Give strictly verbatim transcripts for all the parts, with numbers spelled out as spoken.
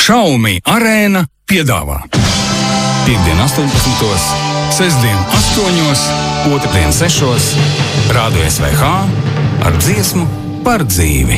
Xiaomi Arēna piedāvā Piektdien astoņpadsmitos, sestdien astoņos, otrdien sešos, Rādio S V H ar dziesmu par dzīvi.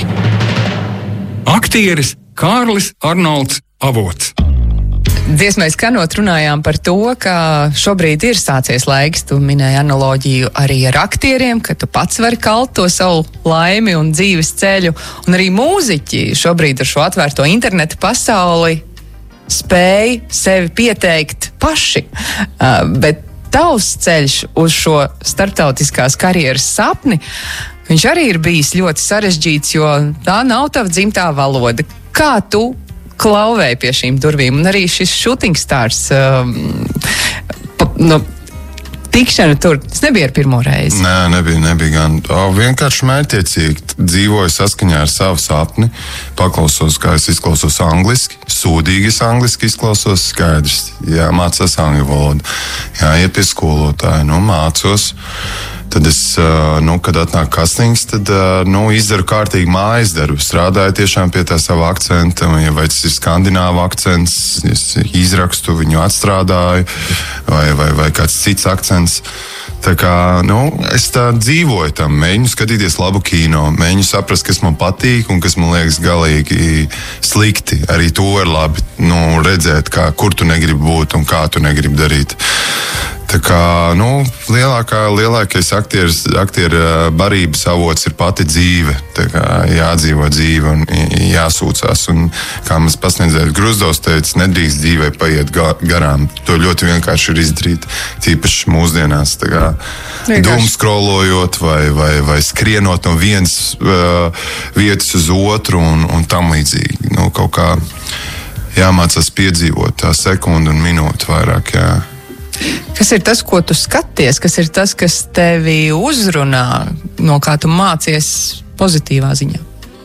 Aktieris Kārlis Arnolds Avots. Dziesmai skanot runājām par to, ka šobrīd ir sācies laiks, tu minēji analoģiju arī ar aktieriem, ka tu pats vari kalt to savu laimi un dzīves ceļu, un arī mūziķi šobrīd ar šo atvērto internetu pasauli spēj sevi pieteikt paši, uh, bet tavs ceļš uz šo starptautiskās karjeras sapni, viņš arī ir bijis ļoti sarežģīts, jo tā nav tava dzimtā valoda. Kā tu klauvēja pie šīm durvīm, un arī šis Shooting Stars um, pa, no, tikšana tur, tas nebija ar pirmo reizi. Nē, nebija, nebija gan. O, vienkārši mērķiecīgi dzīvoju saskaņā ar savu sapni, paklausos, kā es izklausos angliski, sūdīgi es angliski izklausos, skaidrs, jā, mācās angļu valodu, jā, iet pie skolotāja, nu, mācos. Tad es, nu, kad atnāk kastings, tad, nu, izdaru kārtīgi mājas darbu. Strādāju tiešām pie tā sava akcenta, vai tas ir skandināvu akcents, es izrakstu, viņu atstrādāju, vai, vai, vai kāds cits akcents. Tā kā, nu, es tā dzīvoju tam, mēģinu skatīties labu kino, mēģinu saprast, kas man patīk un kas man liekas galīgi slikti. Arī to ir labi, nu, redzēt, kā, kur tu negribi būt un kā tu negribi darīt. Tā kā, nu, lielākā, lielākais aktieris, aktiera barības avots ir pati dzīve. Tā kā jādzīvo dzīve un jāsūcās. Un, kā mums pasniedzējs Gruzdovs teica, nedrīkst dzīvē paiet garām. To ļoti vienkārši ir izdarīt, tīpaši mūsdienās. Tā kā dūmskrolojot vai, vai, vai skrienot no vienas uh, vietas uz otru un, un tam līdzīgi. Nu, kaut kā jāmācās piedzīvot tā sekundu un minūtu vairāk, jā. Kas ir tas, ko tu skaties? Kas ir tas, kas tevi uzrunā, no kā tu mācies pozitīvā ziņā?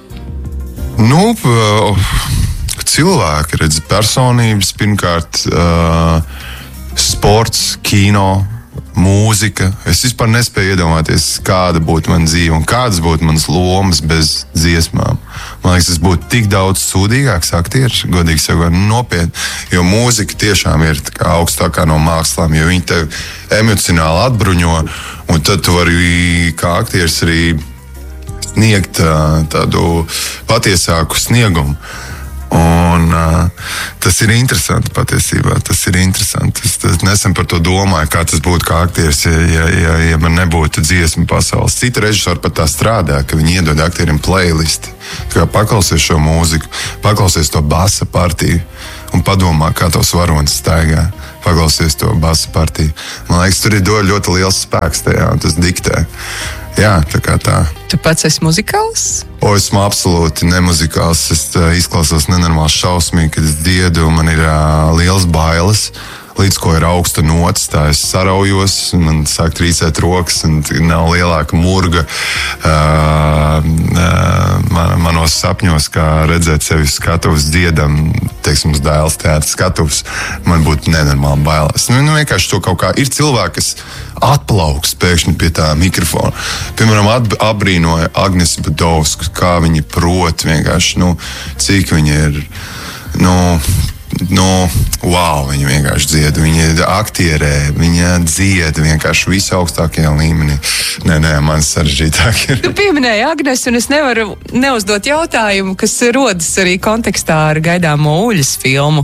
Nu, cilvēki, redz, personības, pirmkārt, uh, sports, kino, mūzika. Es vispār nespēju iedomāties, kāda būtu mana dzīve un kādas būtu manas lomas bez dziesmām. Man liekas, es būtu tik daudz sūdīgāks aktieris, godīgi sakot, nopietni, jo mūzika tiešām ir tā kā augstākā no mākslām, jo viņi tev emocionāli atbruņo, un tad tu vari kā aktieris arī sniegt tādu patiesāku sniegumu. Un uh, tas ir interesanti patiesībā, tas ir interesanti. Es, es nesen par to domāju, kā tas būtu kā aktieris, ja, ja, ja, ja man nebūtu dziesmu pasaules. Citi režisori pat tā strādā, ka viņi iedod aktieriem playlisti, kā paklausies šo mūziku, paklausies to basa partiju un padomā, kā tavs varonis staigā, paklausies to basa partiju. Man liekas, tur ir do ļoti liels spēks tajā, un tas diktē. Jā, tā kā tā. Tu pats esi muzikāls? O, esmu absolūti nemuzikāls. Es uh, izklausos nenormāli šausmīgi, kad es dziedu, un man ir uh, liels bailes. Līdz ko ir augsta nots, tā es saraujos, man sāk trīcēt rokas, un nav lielāka murga uh, uh, man, manos sapņos, kā redzēt sevi skatuvs dziedam, teiksim, uz Dailes teātra skatuvs, man būtu nenormāli bailēs. Nu, nu, vienkārši to kaut kā ir cilvēki, kas atplauks pēkšņi pie tā mikrofona. Piemēram, at, apbrīnoja Agnesi Badovsku, kā viņi prot vienkārši, nu, cik viņi ir, nu, Nu, wow, viņa vienkārši dzied, viņa aktierē, viņa dzied vienkārši visaugstākajā līmenī. Nē, nē, man sarežģītāk ir. Tu pieminēji Agnesi, un es nevaru neuzdot jautājumu, kas rodas arī kontekstā ar gaidāmo Uļas filmu.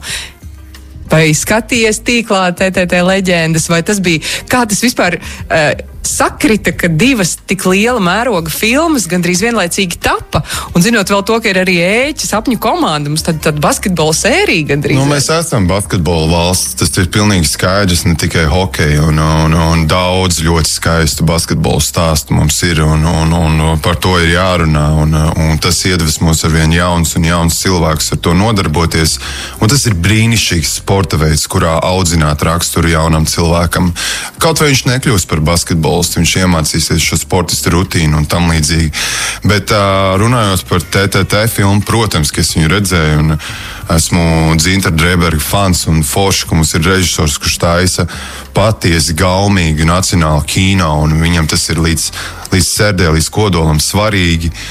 Vai skaties tīklā T T T leģendas, vai tas bija, kā tas vispār uh, sakrita, ka divas tik liela mēroga filmas gandrīz vienlaicīgi tapa, un zinot vēl to, ka ir arī ēķis sapņu komanda, mums tad, tad basketbola sērija gandrīz. Nu, mēs esam basketbola valsts, tas ir pilnīgi skaidrs, ne tikai hokeja, un, un, un daudz ļoti skaistu basketbola stāstu mums ir, un, un, un par to ir jārunā, un, un tas iedvesmos ar vien jauns un jauns cilvēks ar to nodarboties, un tas ir brīnišķīgs sporta veids, kurā audzināt raksturu jaunam cilvēkam. Kaut vai viņš nekļūst par basketbolu, viņš iemācīsies šo sportistu rutīnu un tam līdzīgi. Bet uh, runājot par T T T filmu, protams, ka es viņu redzēju un esmu Dzintra Drēberga fans un forši, ka mums ir režisors, kurš taisa patiesi gaumīgi nacionālu kino un viņam tas ir līdz, līdz sērdē, līdz kodolam svarīgi.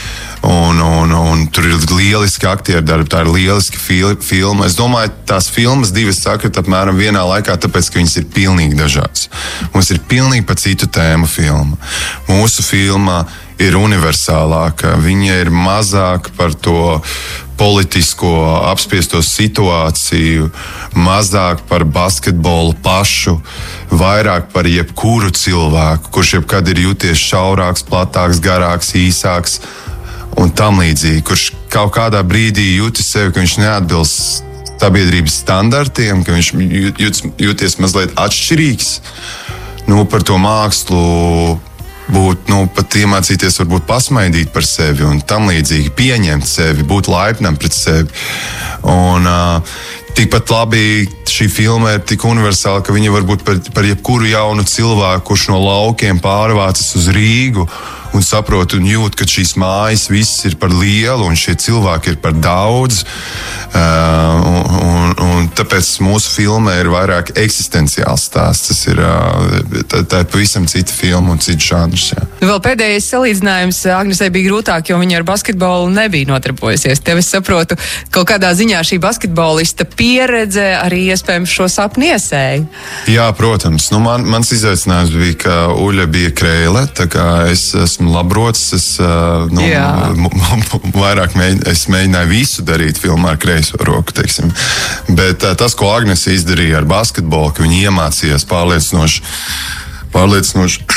Un, un, un tur ir lieliski aktieri darbi, tā ir lieliski fil- filma. Es domāju, tās filmas divas sakrit apmēram vienā laikā, tāpēc, ka viņas ir pilnīgi dažādas. Mums ir pilnīgi pa citu tēmu filma. Mūsu filma ir universālāka, viņa ir mazāk par to politisko apspiesto situāciju, mazāk par basketbolu pašu, vairāk par jebkuru cilvēku, kurš jebkad ir jūties šaurāks, platāks, garāks, īsāks un tam līdzīgi, kurš kaut kādā brīdī jūtas sevi, ka viņš neatbilst sabiedrības standartiem, ka viņš jūtas, jūties mazliet atšķirīgs. Nu, par to mākslu būt, nu, pat iemācīties varbūt pasmaidīt par sevi un tam līdzīgi, pieņemt sevi, būt laipnam pret sevi. Un uh, tikpat labi šī filma ir tik universāla, ka viņa var būt par, par jebkuru jaunu cilvēku, kurš no laukiem pārvācas uz Rīgu un saprot un jūt, ka šīs mājas viss ir par lielu un šie cilvēki ir par daudz. Uh, un, un, un tāpēc mūsu filma ir vairāk eksistenciāls stāsts. Tas ir, uh, tā, tā ir pavisam cita filma un cits žanrs. Jā. Vēl pēdējais salīdzinājums Agnesei bija grūtāk, jo viņa ar basketbolu nebija nodarbojusies. Tev, es saprotu, kaut kādā ziņā šī basketbolista pieredze arī iespējams šo sapni iesēja. Jā, protams. Nu, man, mans izaicinājums bija, ka Uļa bija krēle, tā kā es esmu labrots, es, nu, m- m- vairāk mēģ, es mēģināju visu darīt filmā ar kreiso roku, teiksim. Bet tas, ko Agnese izdarīja ar basketbolu, ka viņi iemācījās pārliecinoši, pārliecinoši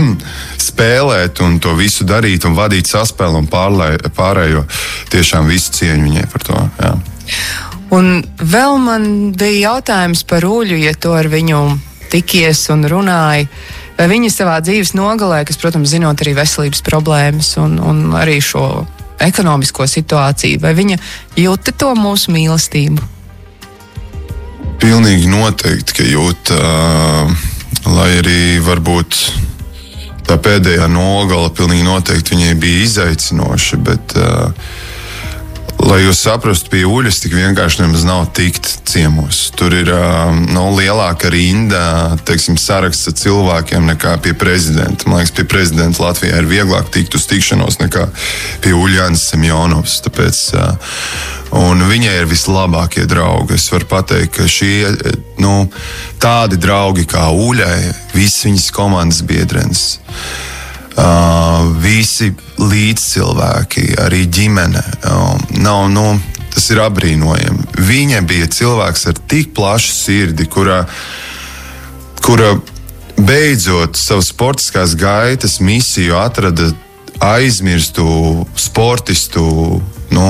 spēlēt un to visu darīt un vadīt saspēli un pārlai, pārējo, tiešām visu cieņu viņai par to. Jā. Un vēl man bija jautājums par Uļu, ja tu ar viņu tikies un runāji. Vai viņa savā dzīves nogalē, kas, protams, zinot arī veselības problēmas un, un arī šo ekonomisko situāciju, vai viņa jūta to mūsu mīlestību? Pilnīgi noteikti, ka jūt, uh, lai arī varbūt tā pēdējā nogala pilnīgi noteikti viņai bija izaicinoša, bet uh, lai jūs saprastu, pie Uļas tik vienkārši nemaz nav tikt ciemos. Tur ir nu, lielāka rinda, teiksim, saraksts ar cilvēkiem nekā pie prezidenta. Man liekas, pie prezidenta Latvijā ir vieglāk tikt uz tikšanos nekā pie Uļjānas Semjonovas. Tāpēc, un viņai ir vislabākie draugi. Es varu pateikt, ka šie, nu, tādi draugi kā Uļai, visi viņas komandas biedrenes, Uh, visi līdzcilvēki, arī ģimene. Uh, nav, nu, tas ir apbrīnojami. Viņa bija cilvēks ar tik plašu sirdi, kura, kura beidzot savu sportiskās gaitas misiju atrada aizmirstu sportistu, nu,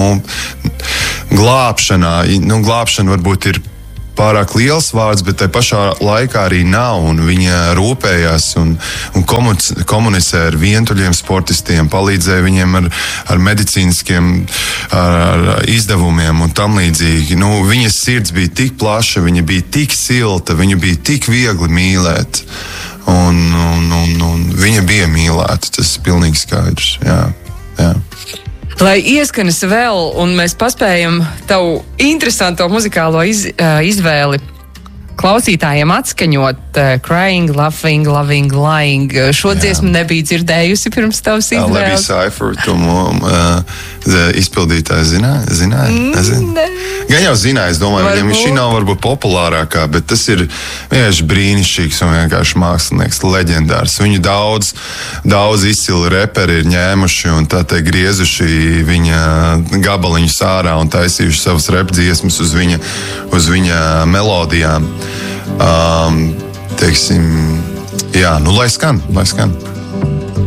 glābšanā. Nu, glābšana varbūt ir pārāk liels vārds, bet tai pašā laikā arī nav. Un viņa rūpējās un, un komunicē ar vientuļiem sportistiem, palīdzēja viņiem ar, ar medicīniskiem ar, ar izdevumiem un tam līdzīgi. Nu, viņas sirds bija tik plaša, viņa bija tik silta, viņa bija tik viegli mīlēt. Un, un, un, un viņa bija mīlēta, tas ir pilnīgi skaidrs. Jā, jā. Lai ieskanas vēl, un mēs paspējam tavu interesanto muzikālo iz, uh, izvēli klausītājiem atskaņot uh, Crying, Laughing, Loving, Lying. Šo Jā. dziesmu nebija dzirdējusi pirms tavas izvēles. Levija Saifer, tu uh, izpildītāji zināja? Zināja? Ne. Gan jau zināja, es domāju, viņam šī nav varbūt populārākā, bet tas ir vienkārši brīnišķīgs un vienkārši mākslinieks, leģendārs. Viņu daudz, daudz izcili reperi ir ņēmuši un tā te griezuši viņa gabaliņus ārā un taisījuši savas rep dziesmas uz viņa, uz viņa melodijām. Um, teiksim, jā, nu lai skan, lai skan.